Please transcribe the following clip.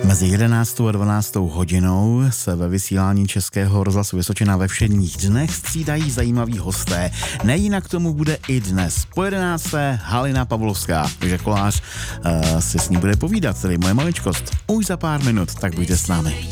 Mezi 11. a 12. hodinou se ve vysílání Českého rozhlasu Vysočina ve všedních dnech střídají zajímaví hosté. Nejinak tomu bude i dnes. Po 11. Halina Pavlovská, takže Kolář si s ní bude povídat, tedy moje maličkost. Už za pár minut, tak buďte s námi.